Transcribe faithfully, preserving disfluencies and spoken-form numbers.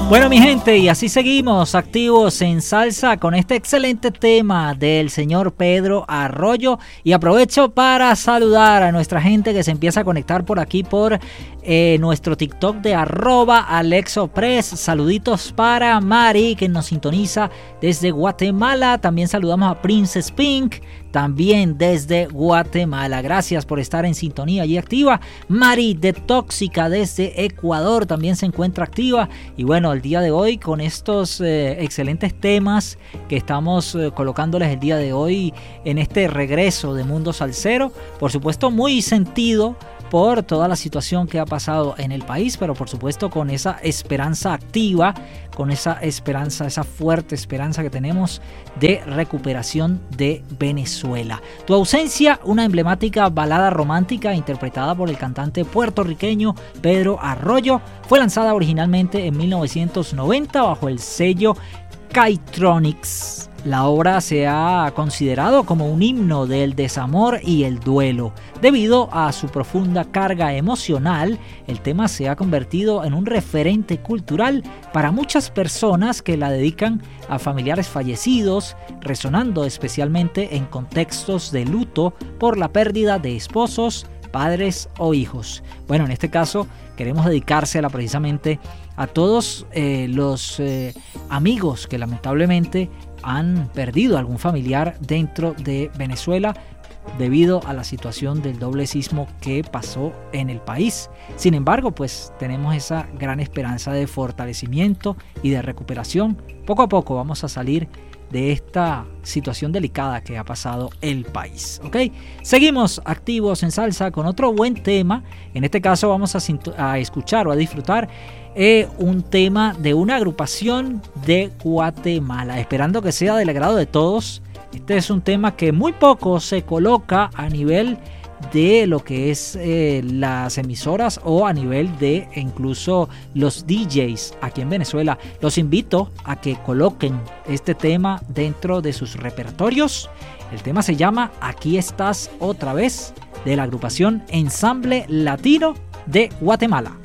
Bueno, mi gente, y así seguimos activos en salsa con este excelente tema del señor Pedro Arroyo. Y aprovecho para saludar a nuestra gente que se empieza a conectar por aquí por eh, nuestro TikTok de arroba alexopress. Saluditos para Mari, que nos sintoniza desde Guatemala. También saludamos a Princess Pink, también desde Guatemala. Gracias por estar en sintonía y activa. Mari de Tóxica desde Ecuador también se encuentra activa. Y bueno, el día de hoy con estos eh, excelentes temas que estamos eh, colocándoles el día de hoy en este regreso de Mundo Salsero, por supuesto muy sentido por toda la situación que ha pasado en el país, pero por supuesto con esa esperanza activa, con esa esperanza, esa fuerte esperanza que tenemos de recuperación de Venezuela. Tu ausencia, una emblemática balada romántica interpretada por el cantante puertorriqueño Pedro Arroyo, fue lanzada originalmente en mil novecientos noventa bajo el sello K-Tronics. La obra se ha considerado como un himno del desamor y el duelo. Debido a su profunda carga emocional, el tema se ha convertido en un referente cultural para muchas personas que la dedican a familiares fallecidos, resonando especialmente en contextos de luto por la pérdida de esposos, padres o hijos. Bueno, en este caso queremos dedicársela precisamente a todos eh, los eh, amigos que lamentablemente han perdido algún familiar dentro de Venezuela debido a la situación del doble sismo que pasó en el país. Sin embargo, pues tenemos esa gran esperanza de fortalecimiento y de recuperación. Poco a poco vamos a salir de esta situación delicada que ha pasado el país. ¿Ok? Seguimos activos en salsa con otro buen tema. En este caso vamos a, a escuchar o a disfrutar eh, un tema de una agrupación de Guatemala, esperando que sea del agrado de todos. Este es un tema que muy poco se coloca a nivel de lo que es eh, las emisoras o a nivel de incluso los D Js aquí en Venezuela. Los invito a que coloquen este tema dentro de sus repertorios. El tema se llama Aquí estás otra vez, de la agrupación Ensamble Latino de Guatemala.